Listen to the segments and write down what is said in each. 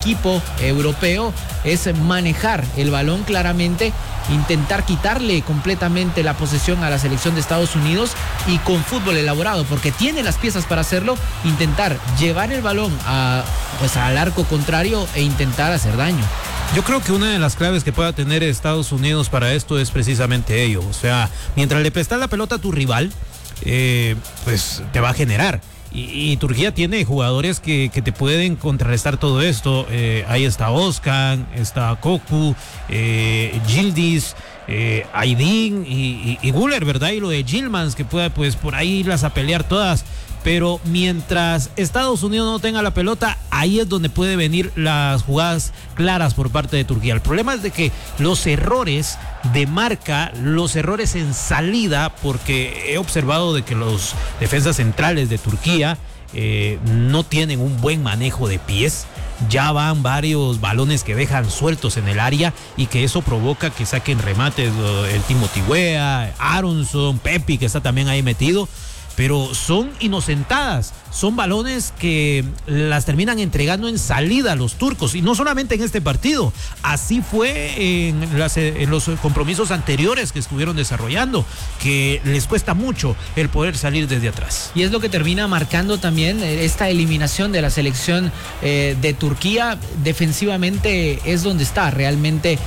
equipo europeo es manejar el balón claramente, intentar quitarle completamente la posesión a la selección de Estados Unidos y con fútbol elaborado, porque tiene las piezas para hacerlo, intentar llevar el balón al arco contrario e intentar hacer daño. Yo creo que una de las claves que pueda tener Estados Unidos para esto es precisamente ello. O sea, mientras le prestas la pelota a tu rival, pues te va a generar. Y Turquía tiene jugadores que te pueden contrarrestar todo esto. Ahí está Özcan, está Koku, Yildiz, Aydin y Güler, ¿verdad? Y lo de Yilmaz, que pueda pues por ahí irlas a pelear todas. Pero mientras Estados Unidos no tenga la pelota, ahí es donde puede venir las jugadas claras por parte de Turquía. El problema es de que los errores de marca, los errores en salida, porque he observado de que los defensas centrales de Turquía no tienen un buen manejo de pies. Ya van varios balones que dejan sueltos en el área y que eso provoca que saquen remates el Timothy Weah, Aronson, Pepi, que está también ahí metido. Pero son inocentadas, son balones que las terminan entregando en salida a los turcos, y no solamente en este partido, así fue en los compromisos anteriores que estuvieron desarrollando, que les cuesta mucho el poder salir desde atrás. Y es lo que termina marcando también esta eliminación de la selección de Turquía. Defensivamente es donde está realmente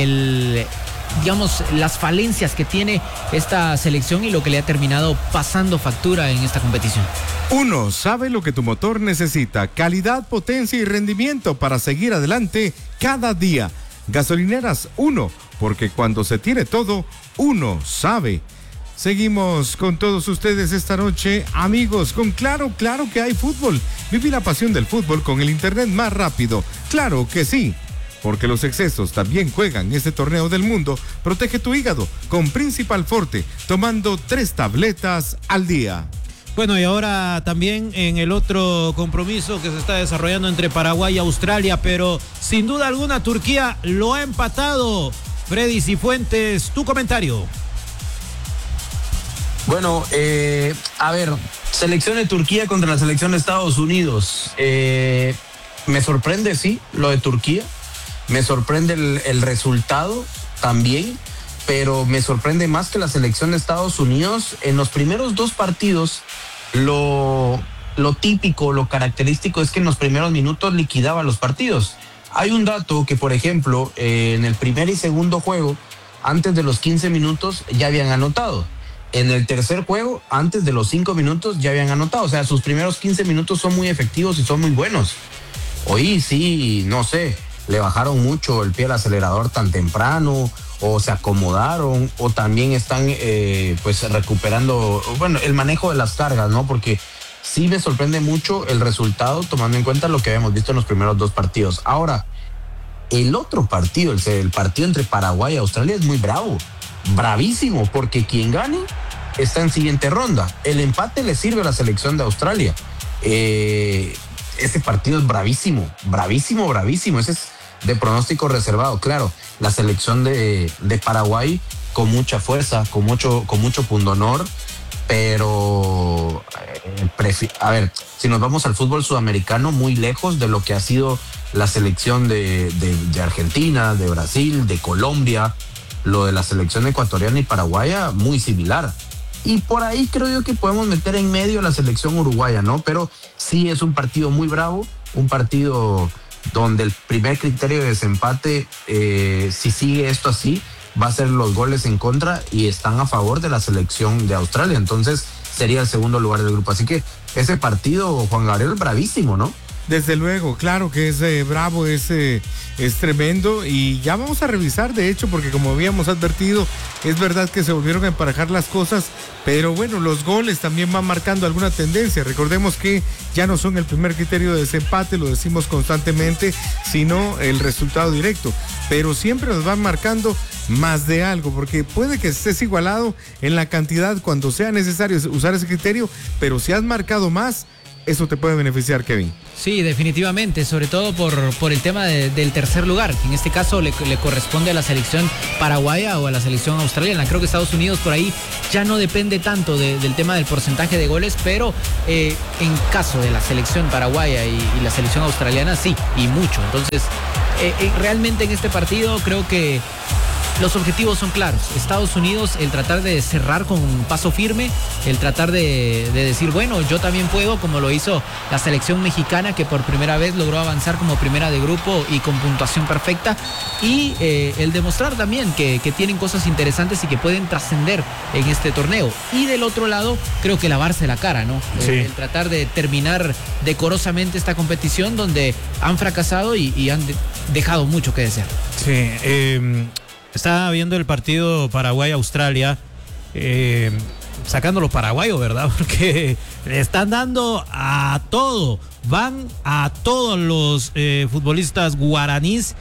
las falencias que tiene esta selección y lo que le ha terminado pasando factura en esta competición. Uno sabe lo que tu motor necesita: calidad, potencia y rendimiento para seguir adelante cada día. Gasolineras Uno, porque cuando se tiene todo, uno sabe. Seguimos con todos ustedes esta noche, amigos, con Claro que hay fútbol. Viví la pasión del fútbol con el internet más rápido. Claro que sí. Porque los excesos también juegan este torneo del mundo. Protege tu hígado con Principal Forte, tomando 3 tabletas al día. Bueno, y ahora también en el otro compromiso que se está desarrollando entre Paraguay y Australia, pero sin duda alguna Turquía lo ha empatado. Freddy Cifuentes, tu comentario. Bueno, a ver, selección de Turquía contra la selección de Estados Unidos. Me sorprende, sí, lo de Turquía. Me sorprende el resultado también, pero me sorprende más que la selección de Estados Unidos en los primeros 2 partidos. Lo típico, lo característico es que en los primeros minutos liquidaba los partidos. Hay un dato que, por ejemplo, en el primer y segundo juego, antes de los 15 minutos ya habían anotado. En el tercer juego, antes de los 5 minutos ya habían anotado. O sea, sus primeros 15 minutos son muy efectivos y son muy buenos. Hoy sí, no sé, le bajaron mucho el pie al acelerador tan temprano, o se acomodaron, o también están pues recuperando, bueno, el manejo de las cargas, ¿no? Porque sí me sorprende mucho el resultado, tomando en cuenta lo que habíamos visto en los primeros 2 partidos. Ahora, el otro partido, el partido entre Paraguay y Australia, es muy bravo, bravísimo, porque quien gane está en siguiente ronda. El empate le sirve a la selección de Australia. Ese partido es bravísimo, bravísimo, bravísimo. Ese es de pronóstico reservado. Claro, la selección de Paraguay con mucha fuerza, con mucho pundonor, pero a ver, si nos vamos al fútbol sudamericano, muy lejos de lo que ha sido la selección de Argentina, de Brasil, de Colombia. Lo de la selección ecuatoriana y paraguaya, muy similar. Y por ahí creo yo que podemos meter en medio la selección uruguaya, ¿no? Pero sí es un partido muy bravo, un partido donde el primer criterio de desempate, si sigue esto así, va a ser los goles en contra y están a favor de la selección de Australia. Entonces sería el segundo lugar del grupo. Así que ese partido, Juan Gabriel, bravísimo, ¿no? Desde luego, claro que es bravo, es tremendo, y ya vamos a revisar, de hecho, porque como habíamos advertido, es verdad que se volvieron a emparejar las cosas, pero bueno, los goles también van marcando alguna tendencia. Recordemos que ya no son el primer criterio de desempate, lo decimos constantemente, sino el resultado directo, pero siempre nos van marcando más de algo, porque puede que estés igualado en la cantidad cuando sea necesario usar ese criterio, pero si has marcado más, eso te puede beneficiar, Kevin. Sí, definitivamente, sobre todo por el tema del tercer lugar, que en este caso le corresponde a la selección paraguaya o a la selección australiana. Creo que Estados Unidos por ahí ya no depende tanto del tema del porcentaje de goles, pero en caso de la selección paraguaya y la selección australiana, sí, y mucho. Entonces, realmente en este partido creo que los objetivos son claros. Estados Unidos, el tratar de cerrar con un paso firme, el tratar de decir, bueno, yo también puedo, como lo hizo la selección mexicana, que por primera vez logró avanzar como primera de grupo y con puntuación perfecta, y el demostrar también que tienen cosas interesantes y que pueden trascender en este torneo. Y del otro lado, creo que lavarse la cara, ¿no? Sí. El tratar de terminar decorosamente esta competición donde han fracasado y han dejado mucho que desear. Sí, estaba viendo el partido Paraguay-Australia, sacando los paraguayos, ¿verdad? Porque le están dando a todo, van a todos los futbolistas guaraníes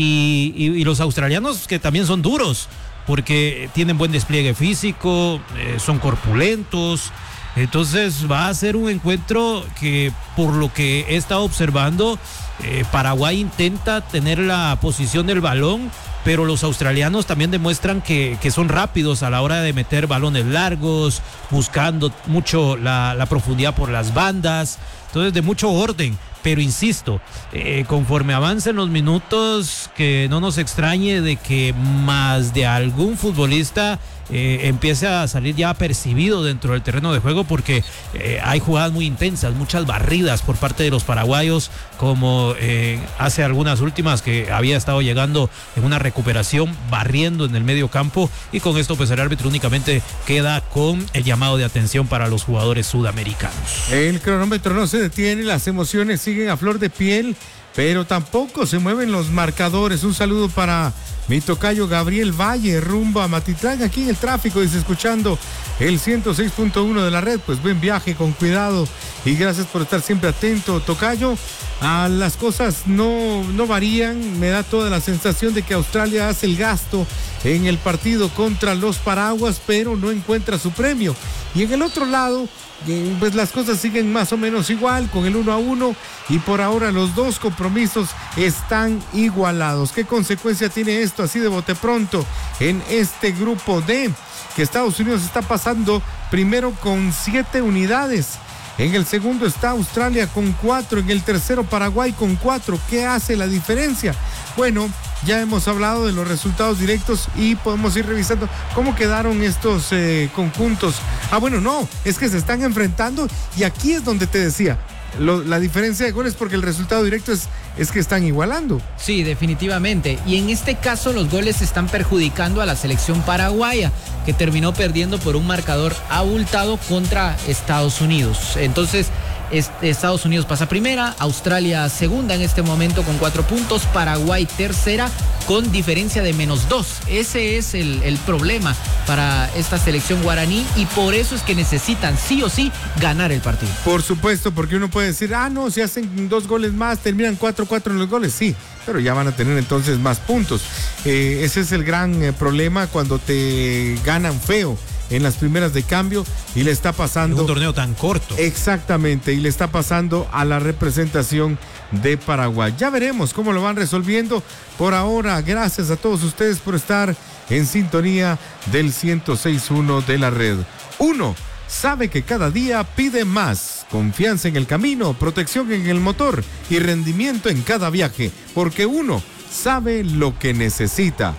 y los australianos, que también son duros, porque tienen buen despliegue físico, son corpulentos. Entonces va a ser un encuentro que, por lo que he estado observando, Paraguay intenta tener la posición del balón, pero los australianos también demuestran que son rápidos a la hora de meter balones largos, buscando mucho la profundidad por las bandas. Entonces, de mucho orden. Pero insisto, conforme avancen los minutos, que no nos extrañe de que más de algún futbolista empiece a salir ya percibido dentro del terreno de juego, porque hay jugadas muy intensas, muchas barridas por parte de los paraguayos, como hace algunas últimas, que había estado llegando en una recuperación, barriendo en el medio campo, y con esto pues el árbitro únicamente queda con el llamado de atención para los jugadores sudamericanos. El cronómetro no se detiene, las emociones siguen a flor de piel, pero tampoco se mueven los marcadores. Un saludo para mi tocayo Gabriel Valle, rumbo a Matitlán, aquí en el tráfico, dice, escuchando el 106.1 de la red. Pues buen viaje, con cuidado, y gracias por estar siempre atento, tocayo. Las cosas no varían, me da toda la sensación de que Australia hace el gasto en el partido contra los Paraguas, pero no encuentra su premio. Y en el otro lado, pues las cosas siguen más o menos igual, con el 1-1, y por ahora los dos compromisos están igualados. ¿Qué consecuencia tiene esto así de bote pronto en este grupo D? Que Estados Unidos está pasando primero con 7 unidades. En el segundo está Australia con 4, en el tercero Paraguay con 4. ¿Qué hace la diferencia? Bueno, ya hemos hablado de los resultados directos y podemos ir revisando cómo quedaron estos conjuntos. Bueno, no, es que se están enfrentando, y aquí es donde te decía, la diferencia de goles, porque el resultado directo es que están igualando. Sí, definitivamente. Y en este caso los goles están perjudicando a la selección paraguaya, que terminó perdiendo por un marcador abultado contra Estados Unidos. Entonces, Estados Unidos pasa primera, Australia segunda en este momento con 4 puntos, Paraguay tercera con diferencia de -2. Ese es el problema para esta selección guaraní, y por eso es que necesitan sí o sí ganar el partido. Por supuesto, porque uno puede decir, no, si hacen 2 goles más, terminan 4-4 en los goles, sí, pero ya van a tener entonces más puntos. Ese es el gran problema cuando te ganan feo en las primeras de cambio, y le está pasando... Un torneo tan corto. Exactamente, y le está pasando a la representación de Paraguay. Ya veremos cómo lo van resolviendo. Por ahora, gracias a todos ustedes por estar en sintonía del 106.1 de la red. Uno sabe que cada día pide más. Confianza en el camino, protección en el motor y rendimiento en cada viaje, porque uno sabe lo que necesita.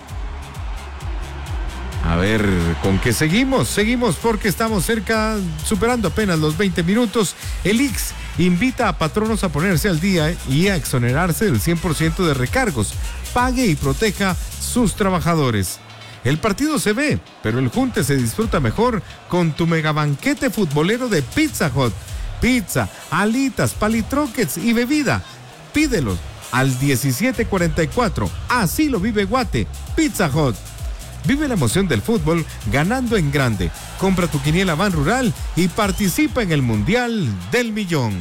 A ver, ¿con qué seguimos? Seguimos porque estamos cerca, superando apenas los 20 minutos. El IX invita a patronos a ponerse al día y a exonerarse del 100% de recargos. Pague y proteja sus trabajadores. El partido se ve, pero el junte se disfruta mejor con tu megabanquete futbolero de Pizza Hut. Pizza, alitas, palitroques y bebida. Pídelos al 1744. Así lo vive Guate. Pizza Hut. Vive la emoción del fútbol ganando en grande. Compra tu quiniela Ban Rural y participa en el Mundial del Millón.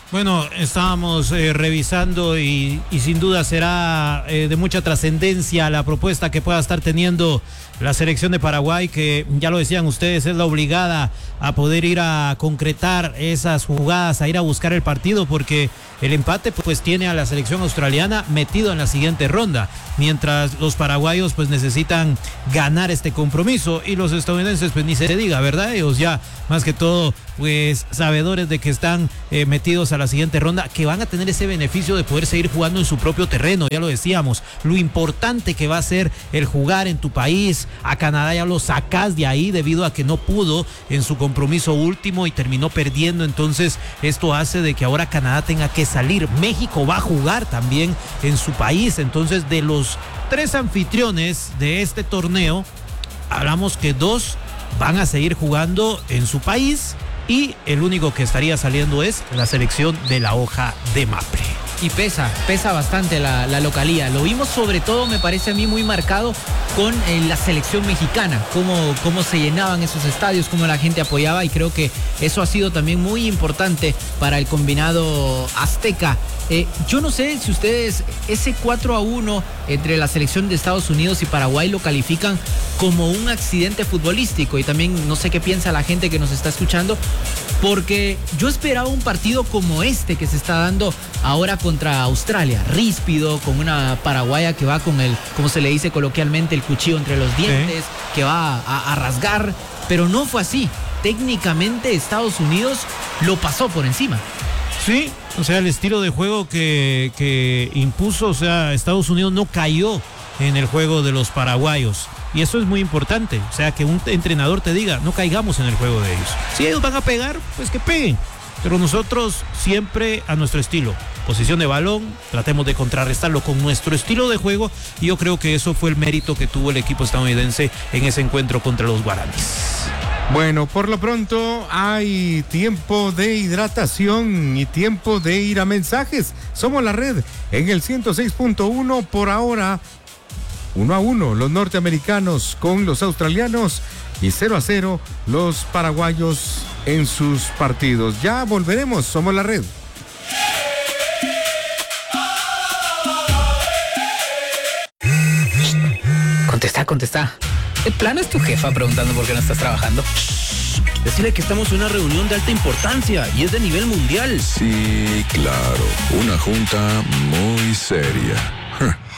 Bueno, estábamos revisando y sin duda será de mucha trascendencia la propuesta que pueda estar teniendo la selección de Paraguay, que ya lo decían ustedes, es la obligada a poder ir a concretar esas jugadas, a ir a buscar el partido, porque el empate pues tiene a la selección australiana metido en la siguiente ronda, mientras los paraguayos pues necesitan ganar este compromiso, y los estadounidenses pues ni se diga, ¿verdad? Ellos ya más que todo pues sabedores de que están metidos a la siguiente ronda, que van a tener ese beneficio de poder seguir jugando en su propio terreno. Ya lo decíamos, lo importante que va a ser el jugar en tu país. A Canadá ya lo sacás de ahí debido a que no pudo en su compromiso último y terminó perdiendo. Entonces esto hace de que ahora Canadá tenga que salir. México va a jugar también en su país. Entonces, de los 3 anfitriones de este torneo, hablamos que 2 van a seguir jugando en su país y el único que estaría saliendo es la selección de la hoja de Maple. Y pesa bastante la localía. Lo vimos sobre todo, me parece a mí, muy marcado con la selección mexicana, cómo se llenaban esos estadios, cómo la gente apoyaba, y creo que eso ha sido también muy importante para el combinado azteca. Yo no sé si ustedes ese 4-1 entre la selección de Estados Unidos y Paraguay lo califican como un accidente futbolístico, y también no sé qué piensa la gente que nos está escuchando, porque yo esperaba un partido como este que se está dando ahora contra Australia, ríspido, con una paraguaya que va con el, como se le dice coloquialmente, el cuchillo entre los dientes, que va a rasgar, pero no fue así. Técnicamente Estados Unidos lo pasó por encima. Sí, o sea, el estilo de juego que impuso, o sea, Estados Unidos no cayó en el juego de los paraguayos. Y eso es muy importante, o sea, que un entrenador te diga, no caigamos en el juego de ellos. Si ellos van a pegar, pues que peguen. Pero nosotros siempre a nuestro estilo. Posición de balón, tratemos de contrarrestarlo con nuestro estilo de juego. Y yo creo que eso fue el mérito que tuvo el equipo estadounidense en ese encuentro contra los guaraníes. Bueno, por lo pronto hay tiempo de hidratación y tiempo de ir a mensajes. Somos la red en el 106.1 por ahora. 1-1 los norteamericanos con los australianos y 0-0 los paraguayos en sus partidos. Ya volveremos, somos la red. Contesta. ¿De plano es tu jefa preguntando por qué no estás trabajando? Decirle que estamos en una reunión de alta importancia y es de nivel mundial. Sí, claro. Una junta muy seria.